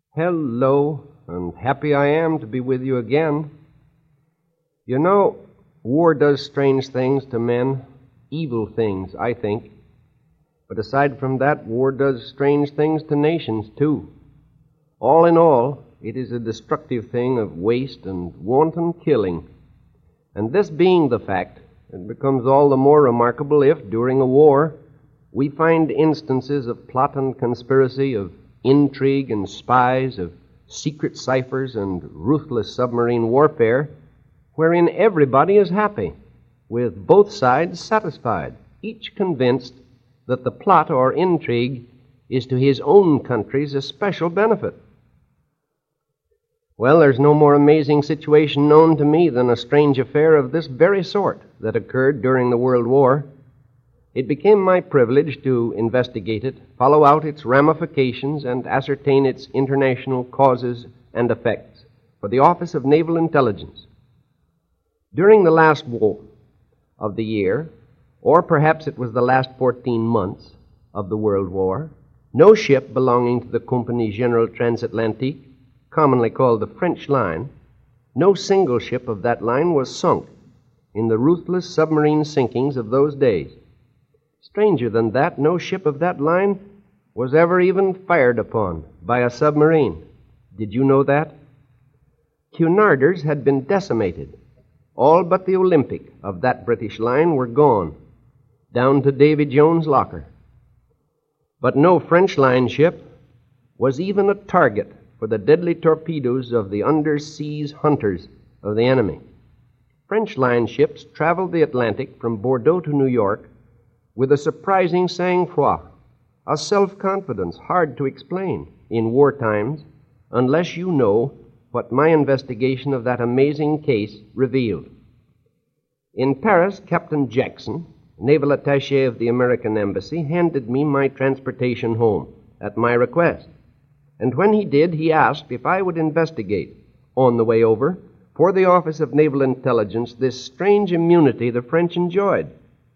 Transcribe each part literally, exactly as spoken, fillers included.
Hello, and happy I am to be with you again. You know, war does strange things to men, evil things, I think. But aside from that, war does strange things to nations, too. All in all, it is a destructive thing of waste and wanton killing. And this being the fact, it becomes all the more remarkable if, during a war, we find instances of plot and conspiracy, of intrigue and spies, of secret ciphers and ruthless submarine warfare, wherein everybody is happy, with both sides satisfied, each convinced that the plot or intrigue is to his own country's especial benefit. Well, there's no more amazing situation known to me than a strange affair of this very sort that occurred during the World War. It became my privilege to investigate it, follow out its ramifications, and ascertain its international causes and effects for the Office of Naval Intelligence. During the last war of the year, or perhaps it was the last fourteen months of the World War, no ship belonging to the Compagnie Générale Transatlantique, commonly called the French line, no single ship of that line was sunk in the ruthless submarine sinkings of those days. Stranger than that, no ship of that line was ever even fired upon by a submarine. Did you know that? Cunarders had been decimated. All but the Olympic of that British line were gone, down to Davy Jones' locker. But no French line ship was even a target for the deadly torpedoes of the underseas hunters of the enemy. French line ships traveled the Atlantic from Bordeaux to New York with a surprising sang-froid, a self-confidence hard to explain in war times unless you know what my investigation of that amazing case revealed. In Paris, Captain Jackson, naval attaché of the American Embassy, handed me my transportation home at my request. And when he did, he asked if I would investigate, on the way over, for the Office of Naval Intelligence, this strange immunity the French enjoyed.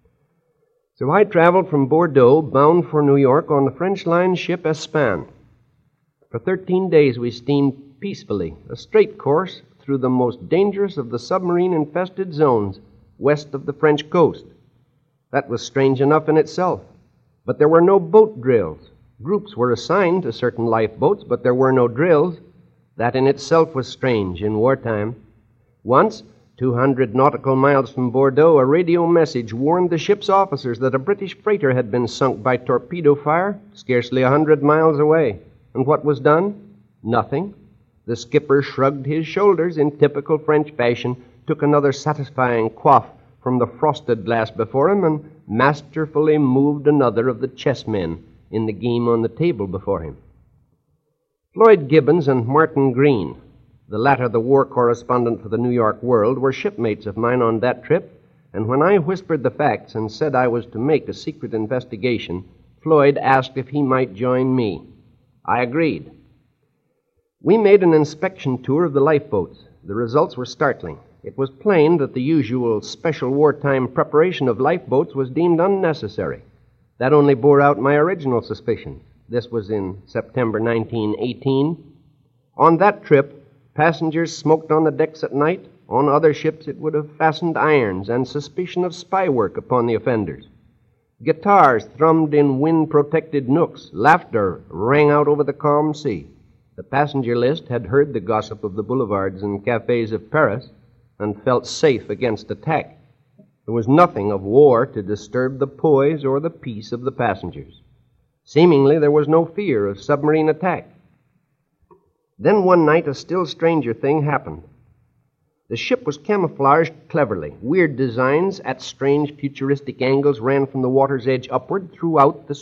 So I traveled from Bordeaux, bound for New York, on the French line ship Espagne. For thirteen days we steamed peacefully, a straight course through the most dangerous of the submarine-infested zones west of the French coast. That was strange enough in itself, but there were no boat drills. Groups were assigned to certain lifeboats, but there were no drills. That in itself was strange in wartime. Once, two hundred nautical miles from Bordeaux, a radio message warned the ship's officers that a British freighter had been sunk by torpedo fire scarcely a hundred miles away. And what was done? Nothing. The skipper shrugged his shoulders in typical French fashion, took another satisfying quaff from the frosted glass before him, and masterfully moved another of the chessmen in the game on the table before him. Floyd Gibbons and Martin Green, the latter the war correspondent for the New York World, were shipmates of mine on that trip, and when I whispered the facts and said I was to make a secret investigation, Floyd asked if he might join me. I agreed. We made an inspection tour of the lifeboats. The results were startling. It was plain that the usual special wartime preparation of lifeboats was deemed unnecessary. That only bore out my original suspicions. This was in September nineteen eighteen. On that trip, passengers smoked on the decks at night. On other ships, it would have fastened irons and suspicion of spy work upon the offenders. Guitars thrummed in wind-protected nooks. Laughter rang out over the calm sea. The passenger list had heard the gossip of the boulevards and cafes of Paris and felt safe against attack. There was nothing of war to disturb the poise or the peace of the passengers. Seemingly, there was no fear of submarine attack. Then one night, a still stranger thing happened. The ship was camouflaged cleverly. Weird designs at strange futuristic angles ran from the water's edge upward throughout the